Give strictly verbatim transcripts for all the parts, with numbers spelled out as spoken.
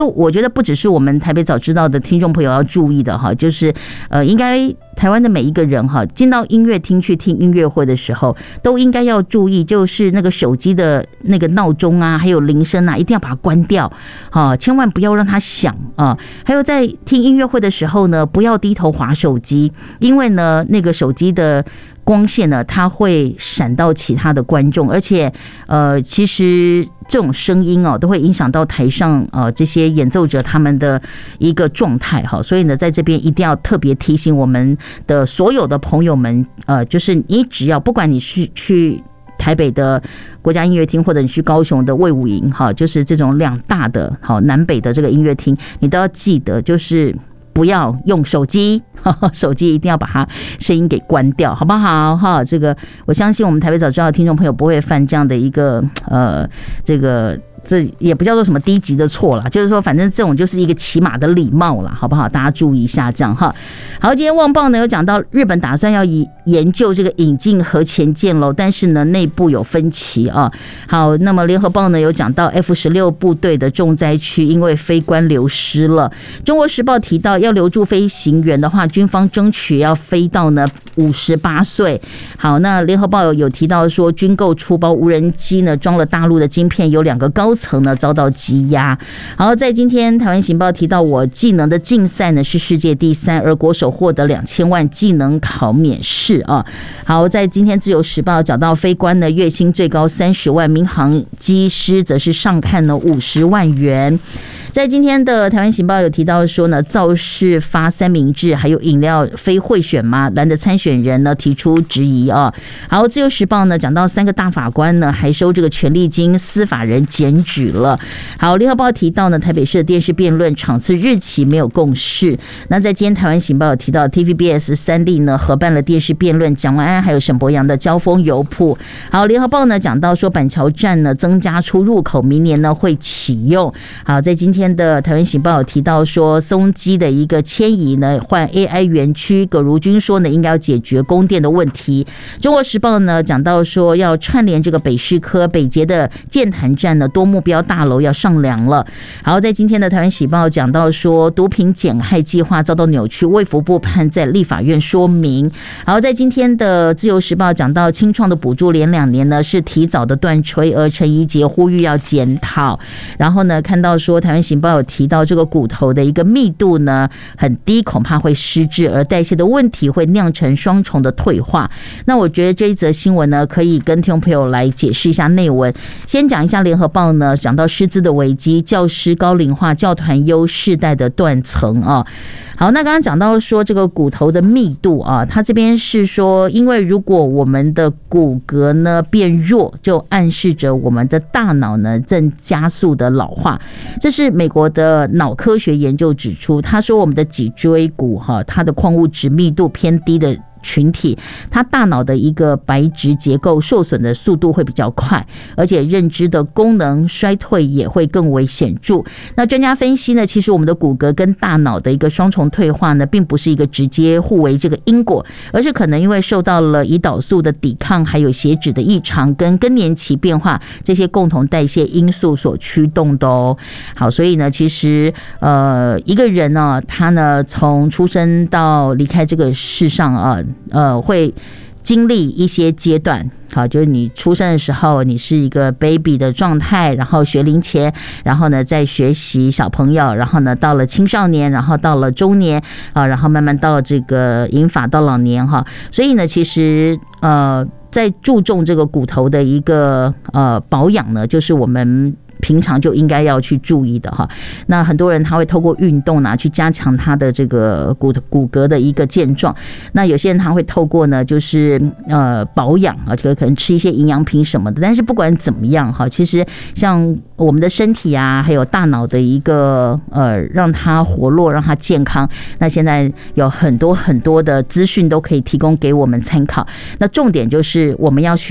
我觉得不只是我们台北早知道的听众朋友要注意的哈，就是呃，应该台湾的每一个人哈，进到音乐厅去听音乐会的时候，都应该要注意，就是那个手机的那个闹钟啊，还有铃声啊，一定要把它关掉啊，千万不要让它响啊。还有在听音乐会的时候呢，不要低头滑手机，因为呢，那个手机的光线呢，它会闪到其他的观众，而且呃，其实这种声音哦，都会影响到台上呃这些演奏者他们的一个状态哈。所以呢，在这边一定要特别提醒我们的所有的朋友们，呃，就是你只要不管你是去台北的国家音乐厅，或者你去高雄的卫武营哈，就是这种两大的好南北的这个音乐厅，你都要记得就是。不要用手机，手机一定要把它声音给关掉，好不好？哈，这个我相信我们台北早知道的听众朋友不会犯这样的一个呃，这个。这也不叫做什么低级的错啦，就是说反正这种就是一个起码的礼貌啦，好不好？大家注意一下这样哈。好，今天旺报呢有讲到日本打算要以研究这个引进核潜舰喽，但是呢内部有分歧啊。好，那么联合报呢有讲到 F 十六 部队的重灾区因为飞官流失了。中国时报提到要留住飞行员的话，军方争取要飞到呢五十八岁。好，那联合报有提到说军购出包无人机呢装了大陆的晶片，有两个高层呢遭到羁押。好，在今天台湾行报提到，我技能的竞赛呢是世界第三，而国手获得两千万技能考免试啊。好，在今天自由时报讲到飞官呢月薪最高三十万，民航机师则是上看呢五十万元。在今天的台湾行报有提到说呢，造势发三明治还有饮料非贿选吗？蓝的参选人呢提出质疑啊。好，自由时报呢讲到三个大法官呢还收这个权利金，司法人检举了。好，联合报提到呢，台北市的电视辩论场次日期没有共识。那在今天台湾行报有提到 T V B S 三立呢合办了电视辩论，蒋万安还有沈伯洋的交锋油谱。好，联合报呢讲到说板桥站呢增加出入口，明年呢会启用。好，在今天天的台湾行报有提到说，松基的一个迁移呢，换 A I 园区，葛如君说呢，应该要解决供电的问题。中国时报呢讲到说，要串联这个北市科北捷的剑潭站呢，多目标大楼要上梁了。好，在今天的台湾喜报讲到说，毒品减害计划遭到扭曲，卫福部判在立法院说明。好，在今天的自由时报讲到，清创的补助连两年呢是提早的断炊，而陈怡杰呼吁要检讨。然后呢，看到说台湾行报有提到这个骨头的一个密度呢很低，恐怕会失智，而代谢的问题会酿成双重的退化。那我觉得这一则新闻呢，可以跟听众朋友来解释一下内文。先讲一下联合报呢，讲到师资的危机，教师高龄化，教团优世代的断层啊。好，那刚刚讲到说这个骨头的密度啊，它这边是说，因为如果我们的骨骼呢变弱，就暗示着我们的大脑呢正加速的老化。这是美国的脑科学研究指出，他说我们的脊椎骨哈，它的矿物质密度偏低的群体，它大脑的一个白质结构受损的速度会比较快，而且认知的功能衰退也会更为显著。那专家分析呢，其实我们的骨骼跟大脑的一个双重退化呢，并不是一个直接互为这个因果，而是可能因为受到了胰岛素的抵抗，还有血脂的异常跟更年期变化这些共同代谢因素所驱动的哦。好，所以呢，其实呃一个人呢，他呢从出生到离开这个世上啊。呃，会经历一些阶段，好，就是你出生的时候，你是一个 baby 的状态，然后学龄前，然后呢，再学习小朋友，然后呢，到了青少年，然后到了中年啊，然后慢慢到了这个银发到老年哈。所以呢，其实呃，在注重这个骨头的一个呃保养呢，就是我们平常就应该要去注意的哈。那很多人他会透过运动啊，去加强他的这个骨骨骼的一个健壮。那有些人他会透过呢，就是呃保养啊，这个可能吃一些营养品什么的。但是不管怎么样哈，其实像我们的身体啊，还有大脑的一个呃，让它活络，让它健康。那现在有很多很多的资讯都可以提供给我们参考。那重点就是我们要去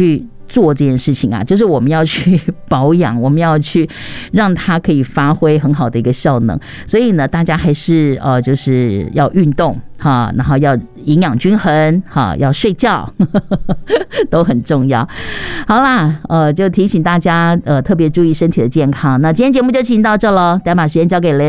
做这件事情啊，就是我们要去保养，我们要去让它可以发挥很好的一个效能。所以呢，大家还是呃，就是要运动哈，然后要营养均衡哈，要睡觉呵呵都很重要。好啦，呃，就提醒大家呃，特别注意身体的健康。那今天节目就进行到这了，待把时间交给雷。